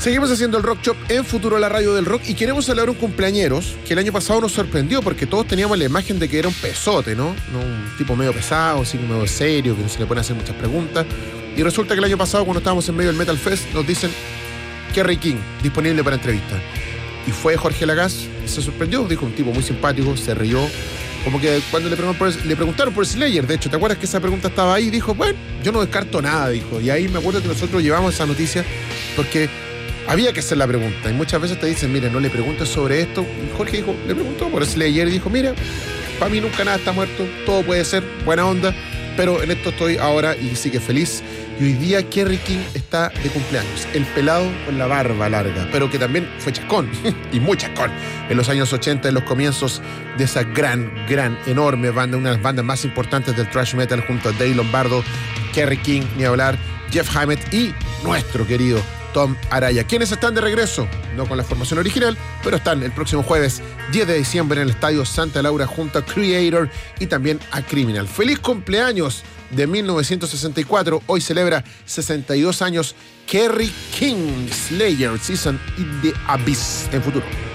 Seguimos haciendo el Rock Shop en Futuro, la radio del rock, y queremos hablar de un cumpleañeros que el año pasado nos sorprendió porque todos teníamos la imagen de que era un pesote, ¿no? Un tipo medio pesado, así medio serio, que no se le pueden hacer muchas preguntas. Y resulta que el año pasado, cuando estábamos en medio del Metal Fest, nos dicen Kerry King, disponible para entrevista. Y fue Jorge Lagasse, se sorprendió, dijo, un tipo muy simpático, se rió. Como que cuando le preguntaron por Slayer, de hecho, ¿te acuerdas que esa pregunta estaba ahí? Dijo, bueno, yo no descarto nada, dijo. Y ahí me acuerdo que nosotros llevamos esa noticia porque había que hacer la pregunta. Y muchas veces te dicen, mira, no le preguntes sobre esto. Y Jorge dijo, le preguntó por Slayer y dijo, mira, para mí nunca nada está muerto, todo puede ser, buena onda, pero en esto estoy ahora y sí que feliz. Y hoy día Kerry King está de cumpleaños. El pelado con la barba larga, pero que también fue chascón, y muy chascón, en los años 80, en los comienzos de esa gran, enorme banda, una de las bandas más importantes del thrash metal, junto a Dave Lombardo, Kerry King, ni hablar, Jeff Hammett y nuestro querido Tom Araya, quienes están de regreso, no con la formación original, pero están el próximo jueves 10 de diciembre en el Estadio Santa Laura junto a Creator y también a Criminal. ¡Feliz cumpleaños! De 1964, hoy celebra 62 años Kerry King, Slayer, Season in the Abyss, en Futuro.